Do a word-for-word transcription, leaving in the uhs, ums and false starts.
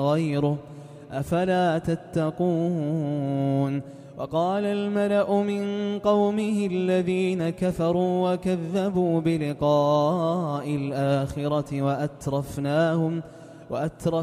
غيره أفلا تتقون. وقال الملأ من قومه الذين كفروا وكذبوا بلقاء الآخرة وأترفناهم وأترفناهم